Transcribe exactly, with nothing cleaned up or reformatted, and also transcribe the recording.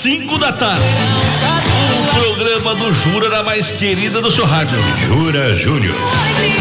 cinco da tarde. O programa do Jura na mais querida do seu rádio. Jura Júnior.